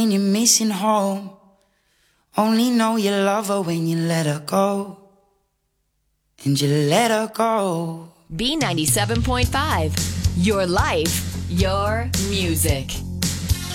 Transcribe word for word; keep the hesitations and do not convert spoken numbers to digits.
When you're missing home, only know you love her when you let her go. And you let her go. B ninety-seven point five, your life, your music.